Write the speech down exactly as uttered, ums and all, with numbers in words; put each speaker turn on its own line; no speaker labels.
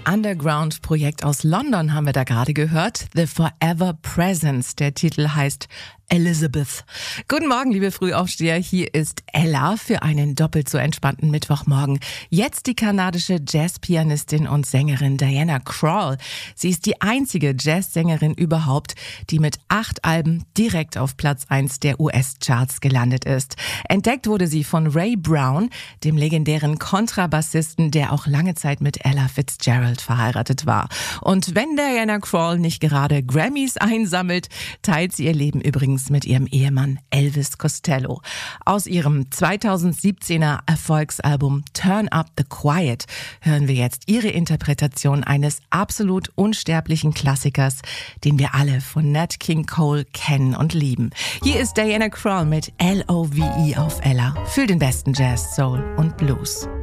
Underground-Projekt aus London haben wir da gerade gehört. The Forever Presence. Der Titel heißt Elizabeth. Guten Morgen, liebe Frühaufsteher. Hier ist Ella für einen doppelt so entspannten Mittwochmorgen. Jetzt die kanadische Jazzpianistin und Sängerin Diana Krall. Sie ist die einzige Jazzsängerin überhaupt, die mit acht Alben direkt auf Platz eins der U S-Charts gelandet ist. Entdeckt wurde sie von Ray Brown, dem legendären Kontrabassisten, der auch lange Zeit mit Ella Fitzgerald verheiratet war. Und wenn Diana Krall nicht gerade Grammys einsammelt, teilt sie ihr Leben übrigens mit ihrem Ehemann Elvis Costello. Aus ihrem zweitausendsiebzehner Erfolgsalbum Turn Up the Quiet hören wir jetzt ihre Interpretation eines absolut unsterblichen Klassikers, den wir alle von Nat King Cole kennen und lieben. Hier ist Diana Krall mit L O V E auf Ella für den besten Jazz, Soul und Blues.